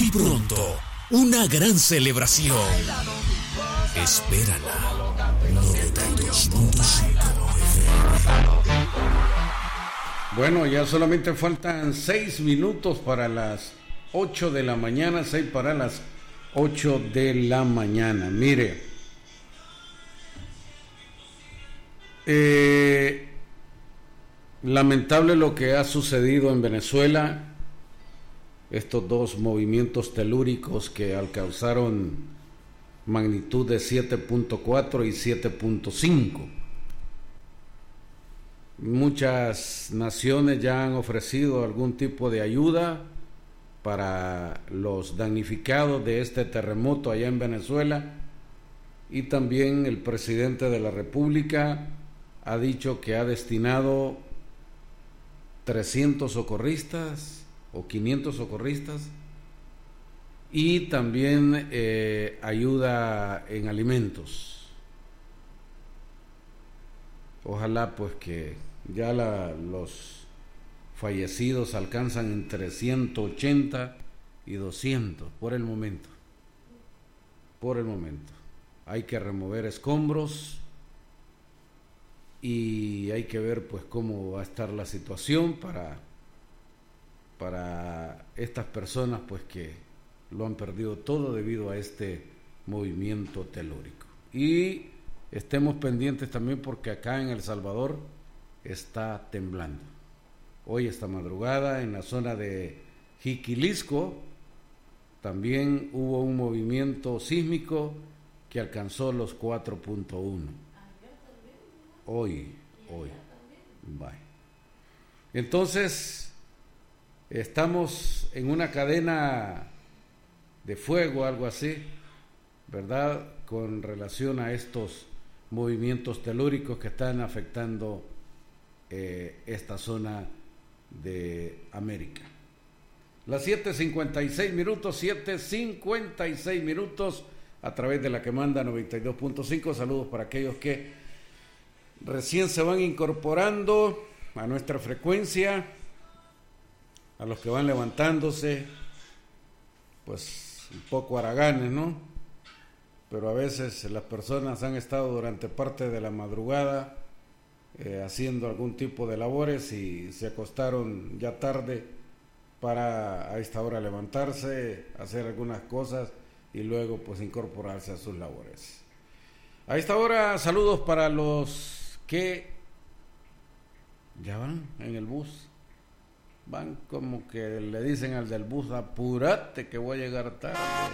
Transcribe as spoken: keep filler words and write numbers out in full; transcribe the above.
Muy pronto, una gran celebración. Espérala. noventa y dos punto cinco F M. Bueno, ya solamente faltan seis minutos para las ocho de la mañana, seis para las ocho de la mañana. Mire, eh, lamentable lo que ha sucedido en Venezuela, estos dos movimientos telúricos que alcanzaron magnitud de siete punto cuatro y siete punto cinco. Muchas naciones ya han ofrecido algún tipo de ayuda para los damnificados de este terremoto allá en Venezuela, y también el presidente de la República ha dicho que ha destinado trescientos socorristas o quinientos socorristas y también eh, ayuda en alimentos. Ojalá pues que ya la, los fallecidos alcanzan entre ciento ochenta y doscientos por el momento. Por el momento. Hay que remover escombros y hay que ver pues cómo va a estar la situación para, para estas personas pues que lo han perdido todo debido a este movimiento telúrico. Y estemos pendientes también porque acá en El Salvador está temblando. Hoy esta madrugada en la zona de Jiquilisco también hubo un movimiento sísmico que alcanzó los cuatro punto uno. Hoy, hoy. Bye. Entonces, estamos en una cadena de fuego, algo así, ¿verdad? Con relación a estos movimientos telúricos que están afectando eh, esta zona de América. Las siete cincuenta y seis minutos, siete cincuenta y seis minutos, a través de la que manda noventa y dos punto cinco. Saludos para aquellos que recién se van incorporando a nuestra frecuencia, a los que van levantándose, pues un poco haraganes, ¿no? Pero a veces las personas han estado durante parte de la madrugada Eh, haciendo algún tipo de labores y se acostaron ya tarde para a esta hora levantarse, hacer algunas cosas y luego pues incorporarse a sus labores. A esta hora saludos para los que ya van en el bus, van como que le dicen al del bus: apúrate que voy a llegar tarde.